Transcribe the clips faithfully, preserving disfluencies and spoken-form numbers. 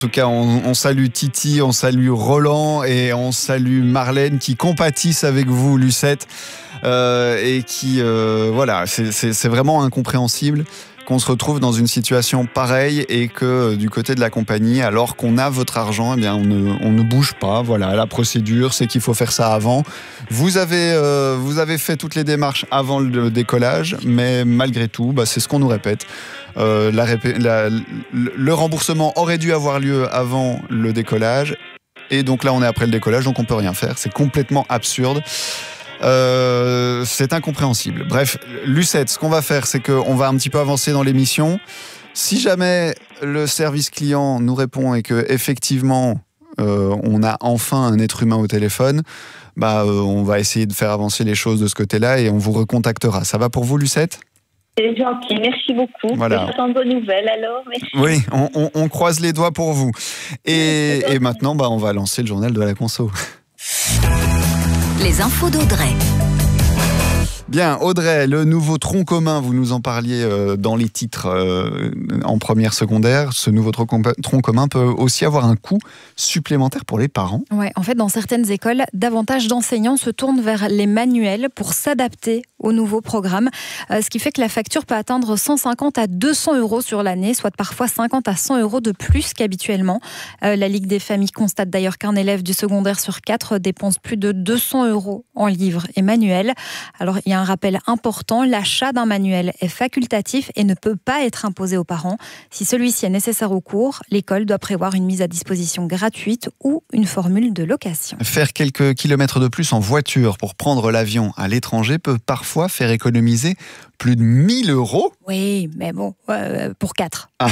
En tout cas, on, on salue Titi, on salue Roland et on salue Marlène qui compatissent avec vous, Lucette, euh, et qui, euh, voilà, c'est, c'est, c'est vraiment incompréhensible qu'on se retrouve dans une situation pareille et que du côté de la compagnie, alors qu'on a votre argent, eh bien on ne, on ne bouge pas. Voilà, la procédure, c'est qu'il faut faire ça avant. Vous avez, euh, vous avez fait toutes les démarches avant le décollage, mais malgré tout, bah, c'est ce qu'on nous répète. Euh, la, la, le remboursement aurait dû avoir lieu avant le décollage et donc là on est après le décollage, donc on peut rien faire. C'est complètement absurde. Euh, c'est incompréhensible. Bref, Lucette, ce qu'on va faire, c'est qu'on va un petit peu avancer dans l'émission. Si jamais le service client nous répond et que effectivement euh, on a enfin un être humain au téléphone, bah euh, on va essayer de faire avancer les choses de ce côté-là et on vous recontactera. Ça va pour vous, Lucette ? C'est gentil, merci beaucoup. Voilà. J'attends de vos nouvelles alors. Merci. Oui, on, on, on croise les doigts pour vous. Et, et maintenant, bah, on va lancer le journal de la conso. Les infos d'Audrey. Bien, Audrey, le nouveau tronc commun, vous nous en parliez euh, dans les titres euh, en première secondaire. Ce nouveau tronc, com- tronc commun peut aussi avoir un coût supplémentaire pour les parents. Ouais, en fait, dans certaines écoles, davantage d'enseignants se tournent vers les manuels pour s'adapter au nouveau programme, euh, ce qui fait que la facture peut atteindre cent cinquante à deux cents euros sur l'année, soit parfois cinquante à cent euros de plus qu'habituellement. Euh, la Ligue des familles constate d'ailleurs qu'un élève du secondaire sur quatre dépense plus de deux cents euros en livres et manuels. Alors, il y a un rappel important, l'achat d'un manuel est facultatif et ne peut pas être imposé aux parents. Si celui-ci est nécessaire au cours, l'école doit prévoir une mise à disposition gratuite ou une formule de location. Faire quelques kilomètres de plus en voiture pour prendre l'avion à l'étranger peut parfois faire économiser plus de mille euros. Oui, mais bon, euh, pour quatre. Ah.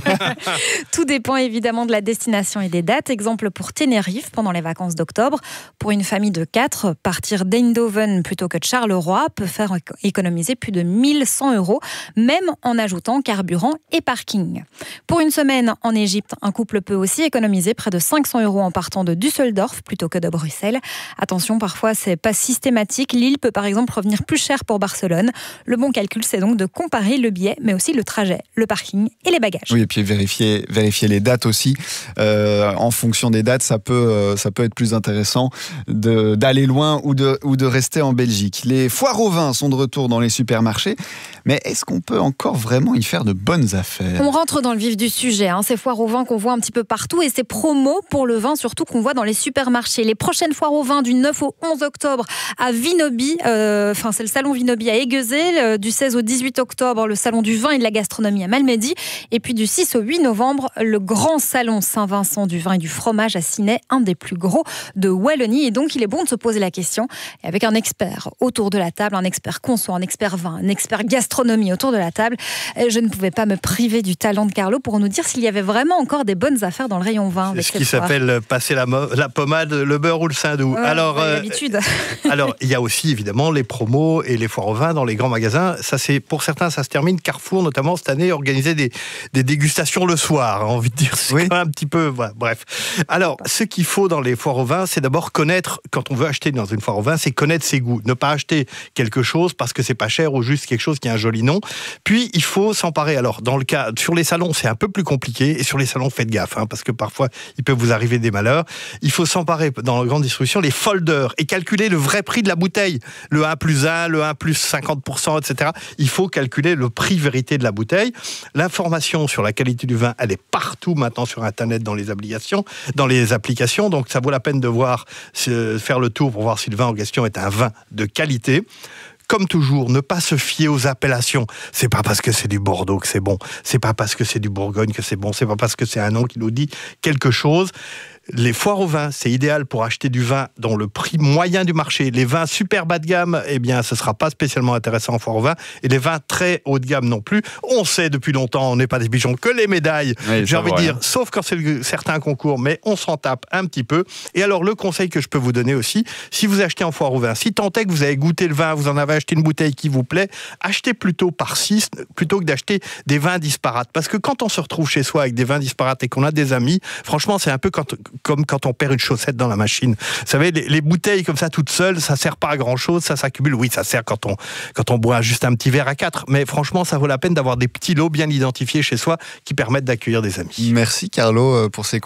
Tout dépend évidemment de la destination et des dates. Exemple pour Tenerife pendant les vacances d'octobre. Pour une famille de quatre, partir d'Eindhoven plutôt que de Charleroi peut faire économiser plus de mille cent euros, même en ajoutant carburant et parking. Pour une semaine en Égypte, un couple peut aussi économiser près de cinq cents euros en partant de Düsseldorf plutôt que de Bruxelles. Attention, parfois c'est pas systématique. Lille peut par exemple revenir plus cher pour Barcelone. Le bon calcul, c'est donc de comparer le billet, mais aussi le trajet, le parking et les bagages. Oui, et puis vérifier, vérifier les dates aussi. Euh, en fonction des dates, ça peut, euh, ça peut être plus intéressant de, d'aller loin ou de, ou de rester en Belgique. Les foires au vin sont de retour dans les supermarchés, mais est-ce qu'on peut encore vraiment y faire de bonnes affaires ? On rentre dans le vif du sujet, hein, ces foires au vin qu'on voit un petit peu partout et ces promos pour le vin surtout qu'on voit dans les supermarchés. Les prochaines foires au vin du neuf au onze octobre à Vinobie, euh, enfin c'est le salon Vinobie à Aiguezé, euh, du seize au dix-huit octobre le salon du vin et de la gastronomie à Malmedy et puis du six au huit novembre le grand salon Saint-Vincent du vin et du fromage à Ciney, un des plus gros de Wallonie. Et donc il est bon de se poser la question et avec un expert autour de la table, un expert conso, un expert vin, un expert gastronomie autour de la table, je ne pouvais pas me priver du talent de Carlo pour nous dire s'il y avait vraiment encore des bonnes affaires dans le rayon vin. C'est ce qui s'appelle passer la, mo- la pommade, le beurre ou le saindoux. Ouais, alors, euh, l'habitude. alors, il y a aussi évidemment les promos et les foires au vin dans les grands magasins. Ça, c'est, pour certains, ça se termine. Carrefour, notamment, cette année, organisait des, des dégustations le soir. Hein, envie de dire, c'est oui. quand même un petit peu... Voilà, bref. Alors, ce qu'il faut dans les foires au vin, c'est d'abord connaître, quand on veut acheter dans une foire au vin, c'est connaître ses goûts. Ne pas acheter quelque chose parce que c'est pas cher ou juste quelque chose qui a un joli nom. Puis, il faut s'emparer. Alors, dans le cas, sur les salons, c'est un peu plus compliqué. Et sur les salons, faites gaffe, hein, parce que parfois, il peut vous arriver des malheurs. Il faut s'emparer, dans la grande distribution, les folders et calculer le vrai prix de la bouteille. Le un plus un, le un plus cinquante pour cent, et cetera. Il faut calculer le prix vérité de la bouteille. L'information sur la qualité du vin, elle est partout maintenant sur Internet dans les applications. Dans les applications, donc ça vaut la peine de voir, faire le tour pour voir si le vin en question est un vin de qualité. Comme toujours, ne pas se fier aux appellations. C'est pas parce que c'est du Bordeaux que c'est bon. C'est pas parce que c'est du Bourgogne que c'est bon. C'est pas parce que c'est un nom qui nous dit quelque chose. Les foires au vin, c'est idéal pour acheter du vin dont le prix moyen du marché. Les vins super bas de gamme, eh bien, ce ne sera pas spécialement intéressant en foire au vin. Et les vins très haut de gamme non plus. On sait depuis longtemps, on n'est pas des pigeons, que les médailles, oui, j'ai envie de dire, sauf quand c'est le, certains concours, mais on s'en tape un petit peu. Et alors, le conseil que je peux vous donner aussi, si vous achetez en foire au vin, si tant est que vous avez goûté le vin, vous en avez acheté une bouteille qui vous plaît, achetez plutôt par six, plutôt que d'acheter des vins disparates. Parce que quand on se retrouve chez soi avec des vins disparates et qu'on a des amis, franchement, c'est un peu quand... comme quand on perd une chaussette dans la machine. Vous savez, les, les bouteilles comme ça toutes seules, ça sert pas à grand chose, ça s'accumule. Oui, ça sert quand on, quand on boit juste un petit verre à quatre, mais franchement, ça vaut la peine d'avoir des petits lots bien identifiés chez soi qui permettent d'accueillir des amis. Merci Carlo pour ces